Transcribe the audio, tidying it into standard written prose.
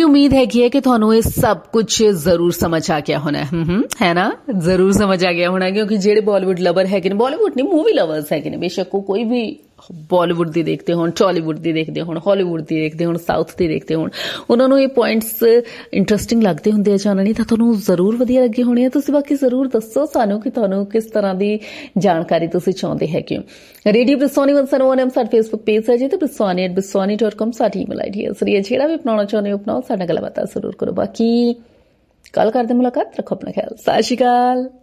उम्मीद हैगी है कि ਤੁਹਾਨੂੰ ਇਹ ਸਭ ਕੁਝ ਜ਼ਰੂਰ ਸਮਝ ਆ ਗਿਆ ਹੋਣਾ ਹੈ ਨਾ ਜ਼ਰੂਰ ਸਮਝ ਆ ਗਿਆ ਹੋਣਾ ਕਿਉਂਕਿ ਜਿਹੜੇ ਬਾਲੀਵੁੱਡ ਲਵਰ ਹੈਗੇ ਨੇ ਬਾਲੀਵੁੱਡ ਨਹੀਂ ਮੂਵੀ ਲਵਰਸ ਹੈਗੇ ਨੇ ਬੇਸ਼ੱਕ ਉਹ ਕੋਈ ਵੀ ਬਾਲੀਵੁੱਡ ਦੀ ਦੇਖਦੇ ਹੋਣ ਟਾਲੀਵੁੱਡ ਦੀ ਦੇਖਦੇ ਹੋਣ ਹਾਲੀਵੁੱਡ ਦੀ ਦੇਖਦੇ ਹੋਣ ਸਾਊਥ ਦੀ ਦੇਖਦੇ ਹੋਣ ਉਹਨਾਂ ਨੂੰ ਇਹ ਪੁਆਇੰਟਸ ਇੰਟਰਸਟਿੰਗ ਲੱਗਦੇ ਹੁੰਦੇ ਆ ਜਾਣਨ ਨਹੀਂ ਤਾਂ ਤੁਹਾਨੂੰ ਜ਼ਰੂਰ ਵਧੀਆ ਲੱਗੇ ਹੋਣੇ ਆ ਤੁਸੀਂ ਬਾਕੀ ਜ਼ਰੂਰ ਦੱਸੋ ਸਾਨੂੰ ਕਿ ਤੁਹਾਨੂੰ ਕਿਸ ਤਰ੍ਹਾਂ ਦੀ ਜਾਣਕਾਰੀ ਤੁਸੀਂ ਚਾਹੁੰਦੇ ਹੈਗੇ ਹੋ ਰੇਡੀਓ ਬਿਸਵਾਨੀ 101 ਸਾਡਾ ਫੇਸਬੁੱਕ ਪੇਜ ਹੈ ਜੀ ਤੇ biswani@biswani.com ਸਾਡੀ ਈਮੇਲ ਆਈਡੀ ਹੈ ਸਰੀਏ ਜਿਹੜਾ ਵੀ ਅਪਣਾਉਣਾ ਚਾਹੁੰਦੇ ਹੋ ਅਪਣਾਓ ਸਾਡਾ ਗੱਲਬਾਤ ਜ਼ਰੂਰ ਕਰੋ ਬਾਕੀ ਕੱਲ ਕਰਦੇ ਮੁਲਾਕਾਤ ਰੱਖੋ ਆਪਣਾ ਖਿਆਲ ਸਤਿ ਸ਼੍ਰੀ ਅਕਾਲ